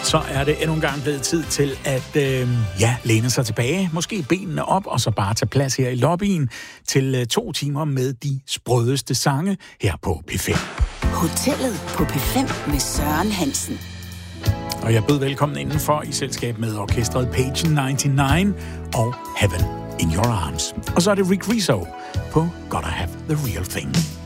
Så er det endnu en gang blevet tid til at læne sig tilbage, måske benene op, og så bare tage plads her i lobbyen til 2 timer med de sprødeste sange her på P5. Hotellet på P5 med Søren Hansen. Og jeg bød velkommen indenfor i selskab med orkestret Page 99 og Heaven in Your Arms. Og så er det Rick Rizzo på Gotta Have the Real Thing.